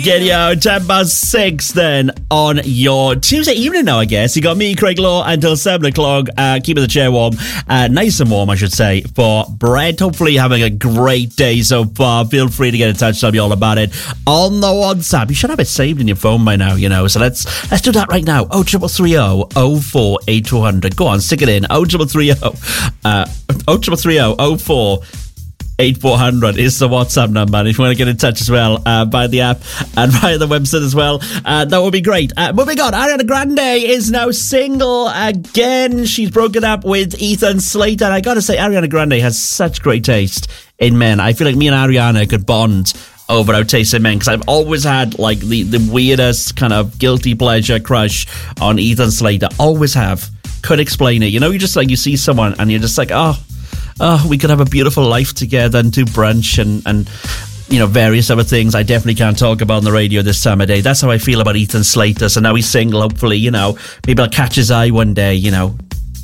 Get you 6 then on your Tuesday evening now, I guess. You got me, Craig Law, until 7 o'clock, keeping the chair warm, nice and warm, I should say, for Brett. Hopefully you're having a great day so far. Feel free to get in touch, tell me all about it on the WhatsApp. You should have it saved in your phone by now, you know, so let's do that right now. 0330 04 8200. Go on, stick it in. 0330 04 8400 is the WhatsApp number. And if you want to get in touch as well, by the app and via the website as well, that would be great. Moving on, Ariana Grande is now single again. She's broken up with Ethan Slater. And I gotta say, Ariana Grande has such great taste in men. I feel like me and Ariana could bond over our taste in men, because I've always had like the weirdest kind of guilty pleasure crush on Ethan Slater. Always have. Could explain it. You know, you just like, you see someone and you're just like, oh, we could have a beautiful life together and do brunch and you know, various other things I definitely can't talk about on the radio this time of day. That's how I feel about Ethan Slater. So now he's single, hopefully, you know, maybe I'll catch his eye one day, you know,